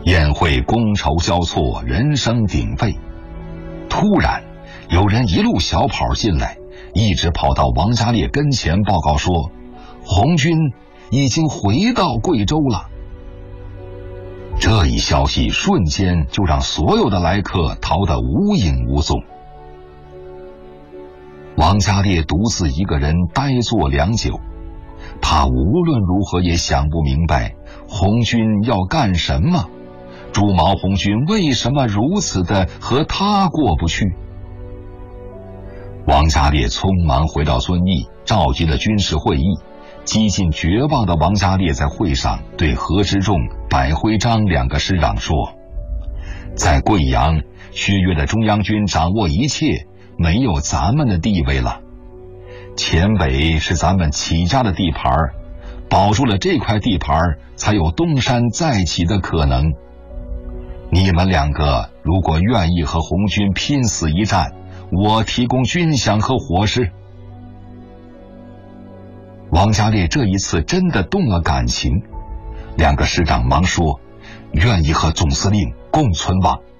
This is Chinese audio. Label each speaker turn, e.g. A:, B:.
A: 宴会觥筹交错，人声鼎沸。突然有人一路小跑进来，一直跑到王家烈跟前报告说，红军已经回到贵州了。这一消息瞬间就让所有的来客逃得无影无踪。王家烈独自一个人呆坐良久，他无论如何也想不明白红军要干什么，朱毛红军为什么如此的和他过不去。王家烈匆忙回到遵义，召集了军事会议。几近绝望的王家烈在会上对何之仲、百辉章两个师长说，在贵阳，薛岳的中央军掌握一切，没有咱们的地位了。黔北是咱们起家的地盘，保住了这块地盘，才有东山再起的可能。你们两个如果愿意和红军拼死一战，我提供军饷和伙食。王家烈这一次真的动了感情，两个师长忙说，愿意和总司令共存亡。